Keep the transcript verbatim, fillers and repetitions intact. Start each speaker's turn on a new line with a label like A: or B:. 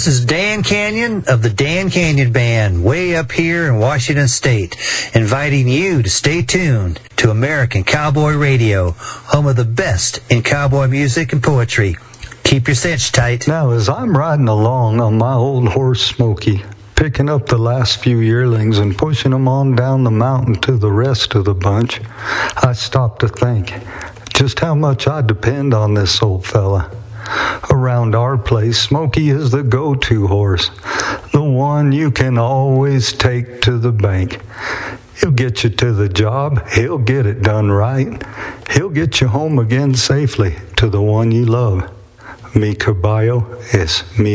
A: This is Dan Canyon of the Dan Canyon Band, way up here in Washington State, inviting you to stay tuned to American Cowboy Radio, home of the best in cowboy music and poetry. Keep your cinch tight.
B: Now, as I'm riding along on my old horse Smokey, picking up the last few yearlings and pushing them on down the mountain to the rest of the bunch, I stop to think just how much I depend on this old fella. Around our place, Smokey is the go-to horse, the one you can always take to the bank. He'll get you to the job, he'll get it done right, he'll get you home again safely to the one you love. Mi caballo es mi